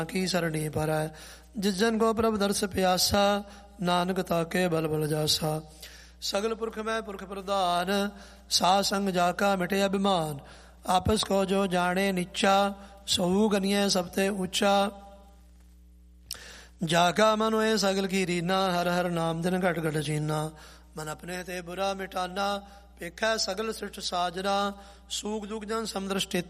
की सरणी पर है। जिस जन को प्रभ दर्श प्यासा, नानक ताके बल बल जासा। सगल पुरख में पुरख प्रधान, सा संग जाका मिटे अभिमान। आपस को जो जाने नीचा, सहू गनिये सबते ऊंचा। जाका मन होए सगल की रीना, हर हर नाम दिन घट घट चीना। मन अपने ते बुरा मिटाना, पेखै सगल सृष्ट साजना। सूख दुख जन समदृष्टि